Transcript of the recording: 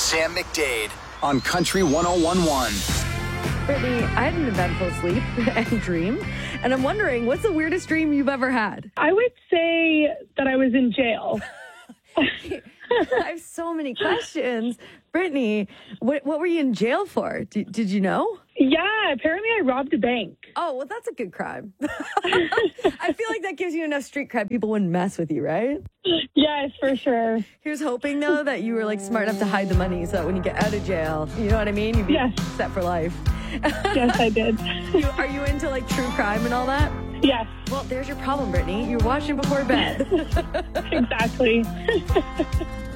Sam McDade on Country 101.1. Brittany, I had an eventful sleep and dream, and I'm wondering, what's the weirdest dream you've ever had? I would say that I was in jail. I have so many questions. Brittany, what were you in jail for? Did you know? Yeah, apparently I robbed a bank. Oh, well, that's a good crime. I feel like that gives you enough street cred. People wouldn't mess with you, right? Yes, for sure. Here's hoping, though, that you were like smart enough to hide the money so that when you get out of jail, you know what I mean? You'd be set for life. Yes, I did. Are you into like true crime and all that? Yes. Well, there's your problem, Brittany. You're watching before bed. Exactly.